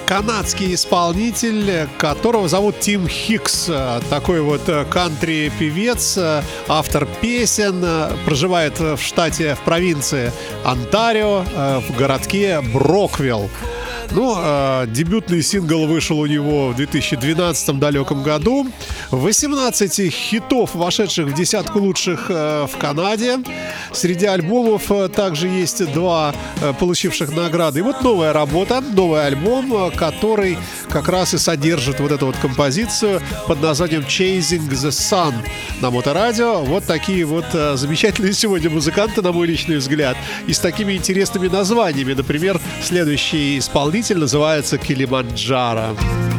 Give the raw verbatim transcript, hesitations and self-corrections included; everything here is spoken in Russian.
канадский исполнитель, которого зовут Тим Хикс. Такой вот кантри-певец, автор песен, проживает в штате, в провинции Онтарио, в городке Броквилл. Ну, э, дебютный сингл вышел у него в две тысячи двенадцатом далеком году. восемнадцать хитов, вошедших в десятку лучших э, в Канаде. Среди альбомов э, также есть два э, получивших награды. И вот новая работа, новый альбом, э, который как раз и содержит вот эту вот композицию под названием Chasing the Sun на Моторадио. Вот такие вот э, замечательные сегодня музыканты, на мой личный взгляд, и с такими интересными названиями. Например, следующий исполнитель называется Килиманджаро.